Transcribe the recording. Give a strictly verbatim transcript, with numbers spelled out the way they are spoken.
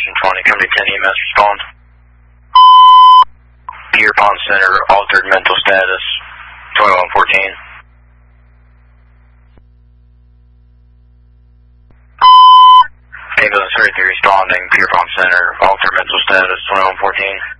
thousand twenty, come to ten E M S, respond. Pierpont Center, altered mental status, twenty-one fourteen. Ambulance thirty-three responding, Pierpont Center, altered mental status, twenty-one fourteen.